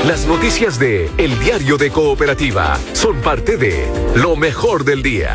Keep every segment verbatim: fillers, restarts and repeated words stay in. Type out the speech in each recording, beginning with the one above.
Las noticias de El Diario de Cooperativa son parte de lo mejor del día.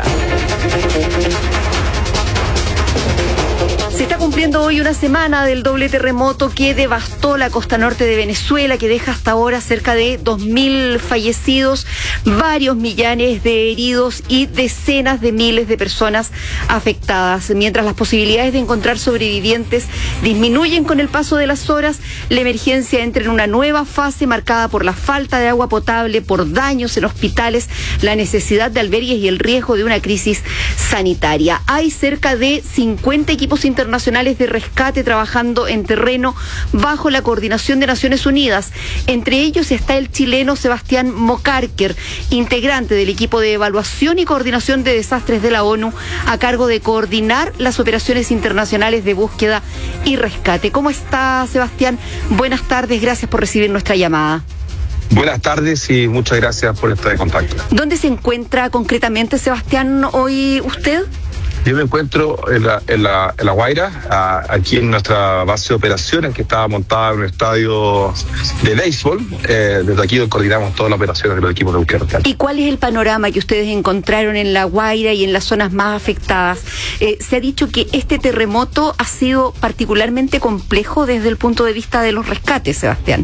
Se está cumpliendo hoy una semana del doble terremoto que devastó la costa norte de Venezuela, que deja hasta ahora cerca de dos mil fallecidos, varios millares de heridos y decenas de miles de personas afectadas. Mientras las posibilidades de encontrar sobrevivientes disminuyen con el paso de las horas, la emergencia entra en una nueva fase marcada por la falta de agua potable, por daños en hospitales, la necesidad de albergues y el riesgo de una crisis sanitaria. Hay cerca de cincuenta equipos internacionales nacionales de rescate trabajando en terreno bajo la coordinación de Naciones Unidas. Entre ellos está el chileno Sebastián Mocarker, integrante del equipo de evaluación y coordinación de desastres de la ONU, a cargo de coordinar las operaciones internacionales de búsqueda y rescate. ¿Cómo está, Sebastián? Buenas tardes, gracias por recibir nuestra llamada. Buenas tardes y muchas gracias por estar en contacto. ¿Dónde se encuentra concretamente, Sebastián, hoy usted? Yo me encuentro en la, en la, en la Guaira, a, aquí en nuestra base de operaciones, que está montada en un estadio de béisbol. Eh, desde aquí coordinamos todas las operaciones de los equipos de búsqueda y rescate. ¿Y cuál es el panorama que ustedes encontraron en la Guaira y en las zonas más afectadas? Eh, se ha dicho que este terremoto ha sido particularmente complejo desde el punto de vista de los rescates, Sebastián.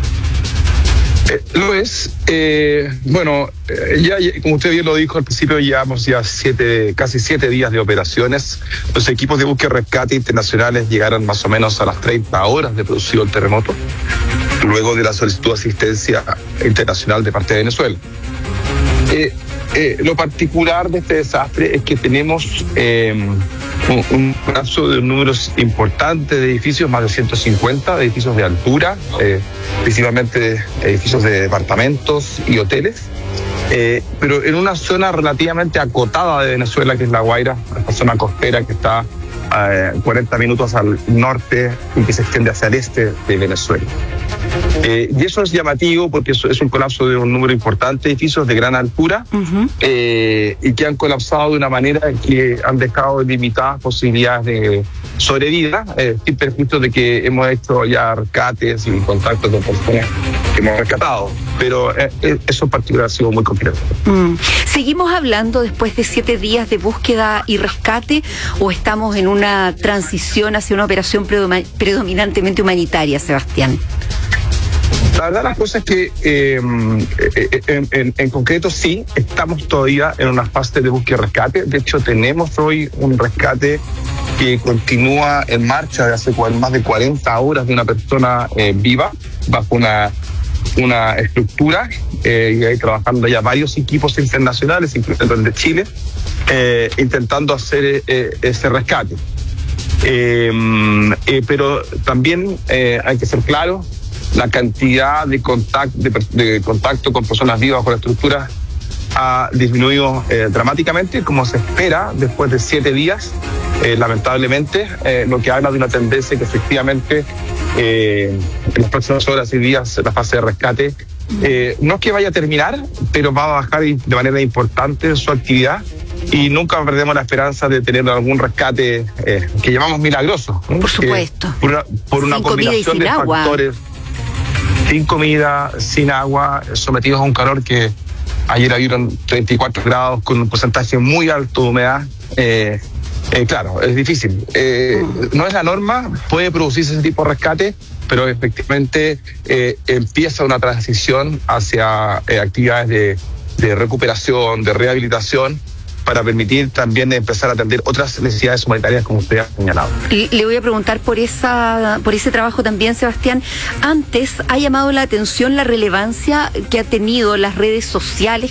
Eh, lo es. Eh, bueno, eh, ya, ya, como usted bien lo dijo al principio, llevamos ya siete, casi siete días de operaciones. Los equipos de búsqueda y rescate internacionales llegaron más o menos a las treinta horas de producido el terremoto, luego de la solicitud de asistencia internacional de parte de Venezuela. Eh, eh, lo particular de este desastre es que tenemos eh, un, un colapso de números importantes de edificios, más de ciento cincuenta de edificios de altura, eh, principalmente edificios de departamentos y hoteles, eh, pero en una zona relativamente acotada de Venezuela, que es La Guaira, esta zona costera que está a eh, cuarenta minutos al norte y que se extiende hacia el este de Venezuela. Eh, y eso es llamativo porque eso es un colapso de un número importante de edificios de gran altura, uh-huh. eh, y que han colapsado de una manera que han dejado limitadas posibilidades de sobrevida, eh, sin perjuicio de que hemos hecho ya rescates y contactos con personas que hemos rescatado, pero eh, eso en particular ha sido muy complejo. Mm. ¿Seguimos hablando después de siete días de búsqueda y rescate o estamos en una transición hacia una operación predom- predominantemente humanitaria, Sebastián? La verdad, las cosas es que eh, en, en, en concreto sí, estamos todavía en una fase de búsqueda y rescate. De hecho, tenemos hoy un rescate que continúa en marcha de hace más de cuarenta horas de una persona eh, viva bajo una, una estructura, eh, y ahí trabajando ya varios equipos internacionales, incluyendo el de Chile, eh, intentando hacer eh, ese rescate. Eh, eh, pero también eh, hay que ser claros, la cantidad de contacto, de, de contacto con personas vivas con la estructura ha disminuido eh, dramáticamente, como se espera después de siete días, eh, lamentablemente, eh, lo que habla de una tendencia que efectivamente eh, en las próximas horas y días la fase de rescate eh, no es que vaya a terminar, pero va a bajar de manera importante su actividad. Y nunca perdemos la esperanza de tener algún rescate eh, que llamamos milagroso, ¿no? Por supuesto. Eh, por una, por una combinación de agua. factores, sin comida, sin agua, sometidos a un calor que ayer habían treinta y cuatro grados con un porcentaje muy alto de humedad. Eh, eh, claro, es difícil. Eh, mm. No es la norma, puede producirse ese tipo de rescate, pero efectivamente eh, empieza una transición hacia eh, actividades de, de recuperación, de rehabilitación, para permitir también empezar a atender otras necesidades humanitarias, como usted ha señalado. Le voy a preguntar por esa, por ese trabajo también, Sebastián. Antes ha llamado la atención la relevancia que ha tenido las redes sociales